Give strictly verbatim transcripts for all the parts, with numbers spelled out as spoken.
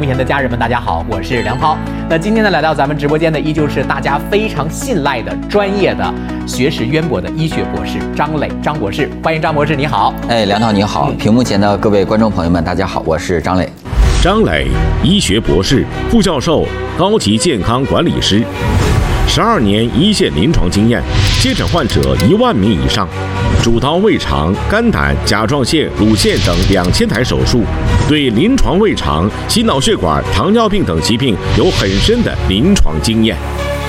幕前的家人们，大家好，我是梁涛。那今天呢，来到咱们直播间的依旧是大家非常信赖的、专业的、学识渊博的医学博士张磊张博士，欢迎张博士，你好。 哎，梁涛你好，屏幕前的各位观众朋友们，大家好，我是张磊。 张磊，医学博士、副教授、高级健康管理师，十二年一线临床经验，接诊患者一万名以上，主刀胃肠、肝胆、甲状腺、乳腺等两千台手术，对临床胃肠、心脑血管、糖尿病等疾病有很深的临床经验。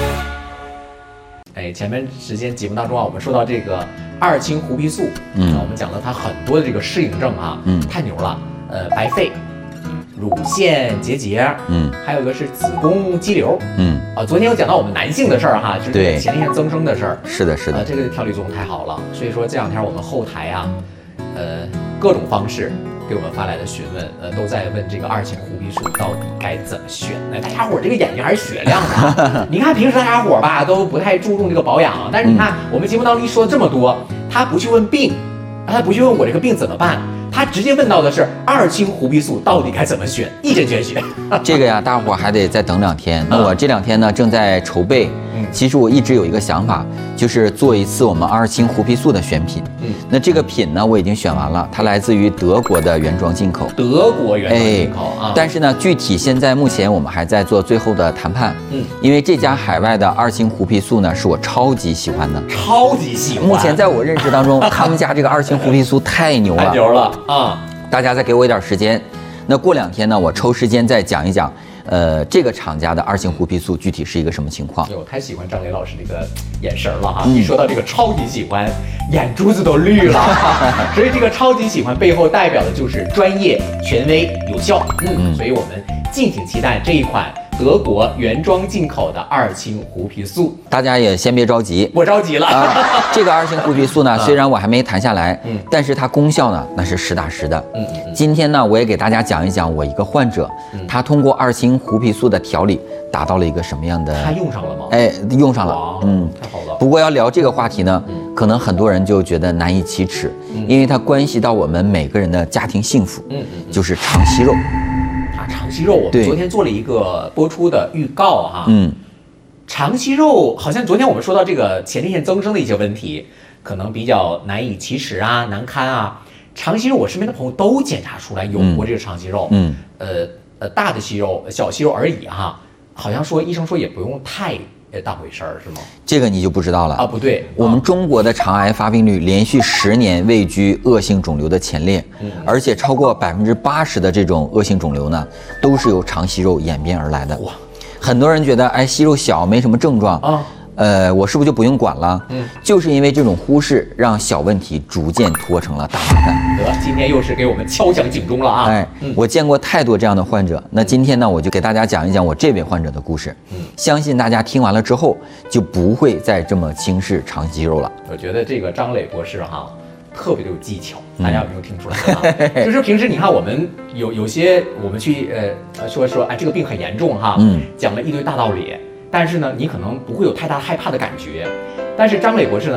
哎，前面时间节目当中啊，我们说到这个二氢胡皮素， 嗯， 我们讲了它很多的这个适应症啊， 嗯， 太牛了，呃，白肺。乳腺结节， 嗯， 还有一个是子宫肌瘤， 嗯， 啊，昨天有讲到我们男性的事儿哈，就是前列腺增生的事儿， 是的，是的， 呃，这个调理作用太好了，所以说这两天我们后台啊，呃，各种方式给我们发来的询问，呃，都在问这个二氢胡皮素到底该怎么选。那大家伙这个眼睛还是雪亮的，你看平时大家伙吧都不太注重这个保养，但是你看、嗯、我们节目当中一说这么多，他不去问病，他不去问我这个病怎么办。他直接问到的是二氢胡皮素到底该怎么选，一针见血。 这个呀，大伙还得再等两天。那我这两天呢正在筹备。嗯，其实我一直有一个想法，就是做一次我们二氢胡皮素的选品。嗯，那这个品呢我已经选完了，它来自于德国的原装进口。 德国原装进口啊。 但是呢，具体现在目前我们还在做最后的谈判。嗯，因为这家海外的二氢胡皮素呢是我超级喜欢的。 超级喜欢。 目前在我认识当中，他们家这个二氢胡皮素太牛了。 太牛了。啊， 大家再给我一点时间，那过两天呢，我抽时间再讲一讲，呃，这个厂家的二氢胡皮素具体是一个什么情况。 我太喜欢张磊老师这个眼神了哈！嗯、一说到这个超级喜欢，眼珠子都绿了。所以这个超级喜欢背后代表的就是专业、权威、有效。嗯，嗯所以我们敬请期待这一款德国原装进口的二氢胡皮素。 大家也先别着急， 我着急了。 啊、这个二氢胡皮素呢，虽然我还没谈下来，嗯，但是它功效呢那是实打实的。嗯嗯。今天呢，我也给大家讲一讲我一个患者，嗯、他通过二氢胡皮素的调理达到了一个什么样的？ 他用上了吗？ 哎，用上了。嗯， 太好了。 不过要聊这个话题呢，嗯、可能很多人就觉得难以启齿，嗯、因为它关系到我们每个人的家庭幸福。嗯嗯。就是肠息肉。 肠息肉，我们昨天做了一个播出的预告哈。嗯，肠息肉好像昨天我们说到这个前列腺增生的一些问题，可能比较难以启齿啊、难堪啊。肠息肉，我身边的朋友都检查出来有过这个肠息肉。嗯，呃呃，大的息肉、小息肉而已哈。好像说医生说也不用太当回事儿，是吗？ 这个你就不知道了啊。不对， 我们中国的肠癌发病率连续十年位居恶性肿瘤的前列，嗯、而且超过百分之八十的这种恶性肿瘤呢，都是由肠息肉演变而来的。哇，很多人觉得哎，息肉小没什么症状啊，呃，我是不是就不用管了？嗯，就是因为这种忽视，让小问题逐渐拖成了大麻烦。 得，今天又是给我们敲响警钟了啊！ 哎，嗯、我见过太多这样的患者，那今天呢，我就给大家讲一讲我这位患者的故事。嗯，相信大家听完了之后，就不会再这么轻视肠息肉了。 我觉得这个张磊博士哈，特别的有技巧，大家有没有听出来啊？就是平时你看我们有有些我们去呃说说哎这个病很严重哈，嗯，讲了一堆大道理，但是呢你可能不会有太大害怕的感觉，但是张磊博士呢。